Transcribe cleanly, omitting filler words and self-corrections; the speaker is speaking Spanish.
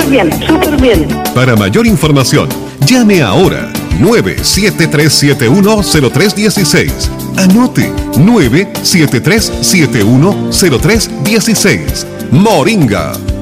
súper bien, súper bien. Para mayor información, llame ahora 973710316. Anote 973710316. Moringa,